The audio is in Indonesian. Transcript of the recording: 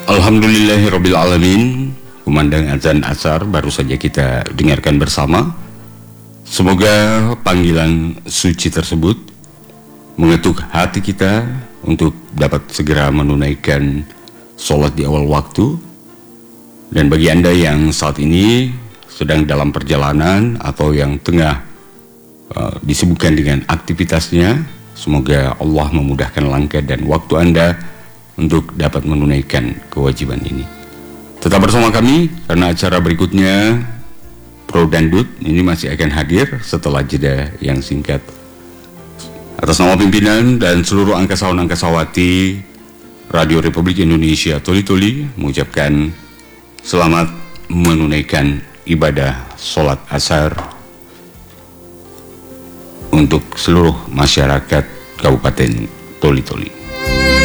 Alhamdulillahirrabbilalamin. Kumandang azan asar baru saja kita dengarkan bersama. Semoga panggilan suci tersebut mengetuk hati kita untuk dapat segera menunaikan sholat di awal waktu. Dan bagi Anda yang saat ini sedang dalam perjalanan atau yang tengah disibukkan dengan aktivitasnya, semoga Allah memudahkan langkah dan waktu Anda untuk dapat menunaikan kewajiban ini. Tetap bersama kami karena acara berikutnya Pro Dangdut ini masih akan hadir setelah jeda yang singkat. Atas nama pimpinan dan seluruh angkasawan-angkasawati Radio Republik Indonesia Toli-Toli mengucapkan selamat menunaikan ibadah sholat asar untuk seluruh masyarakat Kabupaten Toli-Toli.